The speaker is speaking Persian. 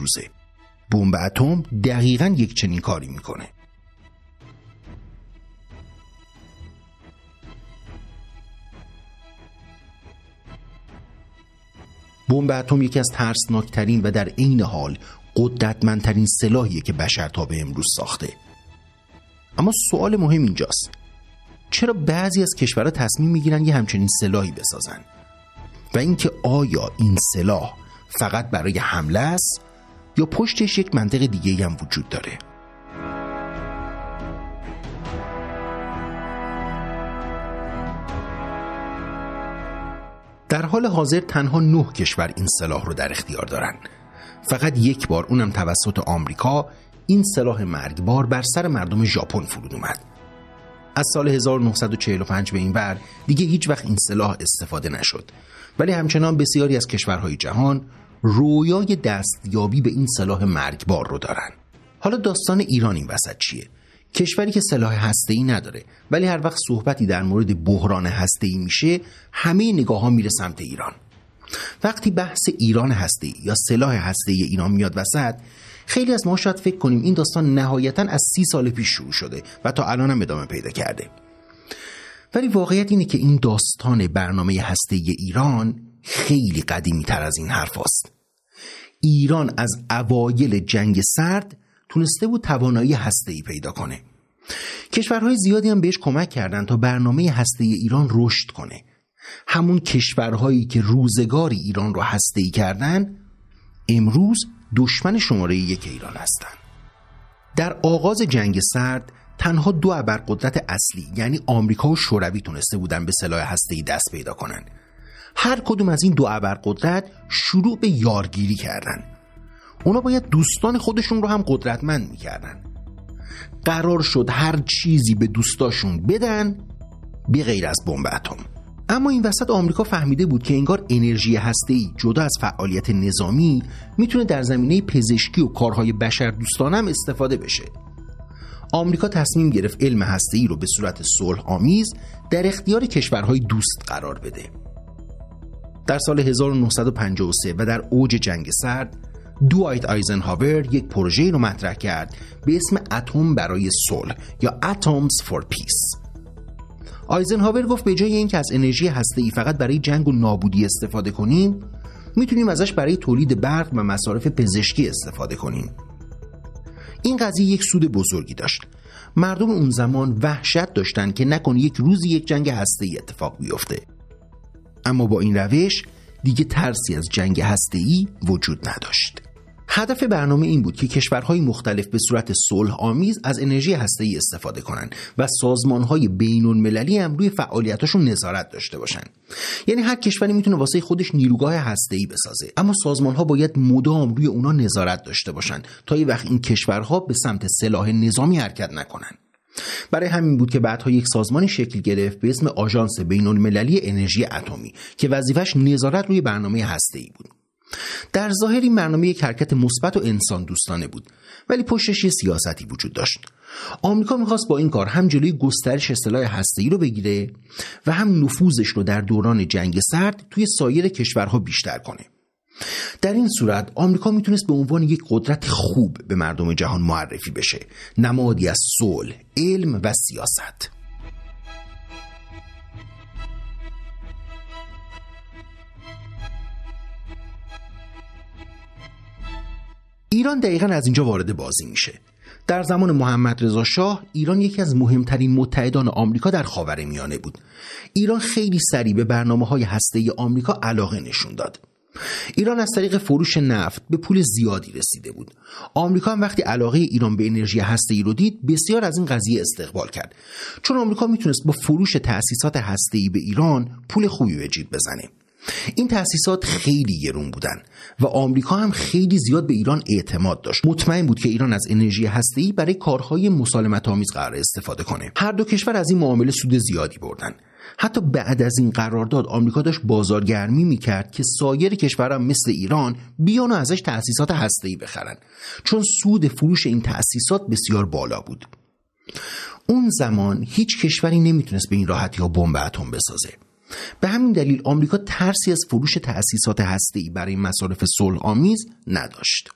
امروزه. بمب اتم دقیقاً یک چنین کاری میکنه. بمب اتم یکی از ترسناکترین و در عین حال قدرتمندترین سلاحیه که بشر تا به امروز ساخته. اما سوال مهم اینجاست: چرا بعضی از کشورها تصمیم میگیرن یه همچنین سلاحی بسازن؟ و اینکه آیا این سلاح فقط برای حمله است یا پشتش یک منطق دیگه‌ای هم وجود داره؟ در حال حاضر تنها 9 کشور این سلاح رو در اختیار دارن. فقط یک بار، اونم توسط آمریکا، این سلاح مرگبار بر سر مردم ژاپن فرود اومد. از سال 1945 به این ور دیگه هیچ وقت این سلاح استفاده نشد، ولی همچنان بسیاری از کشورهای جهان رویای دستیابی به این سلاح مرگبار رو دارن. حالا داستان ایران این وسط چیه؟ کشوری که سلاح هسته‌ای نداره، ولی هر وقت صحبتی در مورد بحران هسته‌ای میشه همه نگاه‌ها میره سمت ایران. وقتی بحث ایران هسته‌ای یا سلاح هسته‌ای ایران میاد وسط، خیلی از ما شاید فکر کنیم این داستان نهایتاً از 30 سال پیش شروع شده و تا الان هم ادامه پیدا کرده. ولی واقعیت اینه که این داستان برنامه هسته‌ای ایران خیلی قدیمی تر از این حرف هست. ایران از اوایل جنگ سرد تونسته بود توانایی هسته‌ای پیدا کنه. کشورهای زیادی هم بهش کمک کردن تا برنامه هسته‌ای ایران رشد کنه. همون کشورهایی که روزگاری ایران رو هسته‌ای کردن امروز دشمن شماره 1 ایران هستن. در آغاز جنگ سرد تنها 2 ابرقدرت اصلی یعنی آمریکا و شوروی تونسته بودن به سلاح هسته‌ای دست پیدا کنن. هر کدوم از این 2 ابرقدرت شروع به یارگیری کردن. اونا باید دوستان خودشون رو هم قدرتمند میکردن. قرار شد هر چیزی به دوستاشون بدن به غیر از بمب اتم. اما این وسط آمریکا فهمیده بود که انگار انرژی هسته‌ای جدا از فعالیت نظامی میتونه در زمینه پزشکی و کارهای بشردوستانه هم استفاده بشه. آمریکا تصمیم گرفت علم هسته‌ای رو به صورت صلح آمیز در اختیار کشورهای دوست قرار بده. در سال 1953 و در اوج جنگ سرد، دوایت آیزنهاور یک پروژه رو مطرح کرد به اسم اتم برای صلح یا Atoms for Peace. آیزنهاور گفت به جای اینکه از انرژی هسته‌ای فقط برای جنگ و نابودی استفاده کنیم، میتونیم ازش برای تولید برق و مصارف پزشکی استفاده کنیم. این قضیه یک سود بزرگی داشت. مردم اون زمان وحشت داشتن که نکنه یک روزی یک جنگ هسته‌ای اتفاق بیفته. اما با این روش دیگه ترسی از جنگ هسته‌ای وجود نداشت. هدف برنامه این بود که کشورهای مختلف به صورت صلح آمیز از انرژی هسته‌ای استفاده کنن و سازمانهای بین‌المللی هم روی فعالیتاشون نظارت داشته باشن. یعنی هر کشوری میتونه واسه خودش نیروگاه هسته‌ای بسازه، اما سازمانها باید مدام روی اونا نظارت داشته باشن تا یه وقت این کشورها به سمت سلاح نظامی حرکت نکنن. برای همین بود که بعدها یک سازمانی شکل گرفت به اسم آژانس بین‌المللی انرژی اتمی که وظیفش نظارت روی برنامه هسته‌ای بود. در ظاهر این برنامه یک حرکت مثبت و انسان دوستانه بود، ولی پشتش یه سیاستی وجود داشت. آمریکا می‌خواست با این کار هم جلوی گسترش سلاح هسته‌ای رو بگیره و هم نفوذش رو در دوران جنگ سرد توی سایر کشورها بیشتر کنه. در این صورت آمریکا میتونست به عنوان یک قدرت خوب به مردم جهان معرفی بشه، نمادی از صلح، علم و سیاست. ایران دقیقاً از اینجا وارد بازی میشه. در زمان محمد رضا شاه ایران یکی از مهمترین متحدان آمریکا در خاورمیانه بود. ایران خیلی سریع به برنامه‌های هسته‌ای آمریکا علاقه نشون داد. ایران از طریق فروش نفت به پول زیادی رسیده بود. آمریکا هم وقتی علاقه ایران به انرژی هسته‌ای رو دید، بسیار از این قضیه استقبال کرد، چون آمریکا میتونست با فروش تأسیسات هسته‌ای به ایران پول خوبی به جیب بزنه. این تأسیسات خیلی گرون بودن و آمریکا هم خیلی زیاد به ایران اعتماد داشت. مطمئن بود که ایران از انرژی هسته‌ای برای کارهای مسالمت‌آمیز قرار استفاده کنه. هر دو کشور از این معامله سود زیادی بردن. حتی بعد از این قرارداد آمریکا داشت بازارگرمی میکرد که سایر کشورها مثل ایران بیان و ازش تأسیسات هسته‌ای بخرن، چون سود فروش این تأسیسات بسیار بالا بود. اون زمان هیچ کشوری نمیتونست به این راحتی ها بمب اتم بسازه. به همین دلیل آمریکا ترسی از فروش تأسیسات هسته‌ای برای مصارف صلح آمیز نداشت.